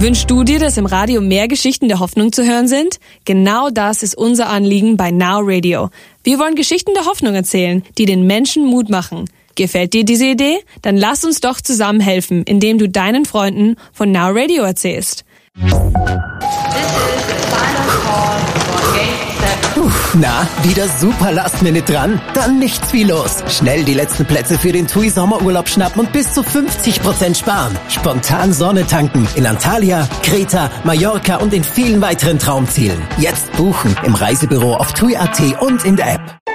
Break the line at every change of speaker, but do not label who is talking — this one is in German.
Wünschst du dir, dass im Radio mehr Geschichten der Hoffnung zu hören sind? Genau das ist unser Anliegen bei Now Radio. Wir wollen Geschichten der Hoffnung erzählen, die den Menschen Mut machen. Gefällt dir diese Idee? Dann lass uns doch zusammen helfen, indem du deinen Freunden von Now Radio erzählst.
Na, wieder super Last-Minute dran? Dann nichts wie los. Schnell die letzten Plätze für den TUI Sommerurlaub schnappen und bis zu 50% sparen. Spontan Sonne tanken in Antalya, Kreta, Mallorca und in vielen weiteren Traumzielen. Jetzt buchen im Reisebüro auf TUI.at und in der App.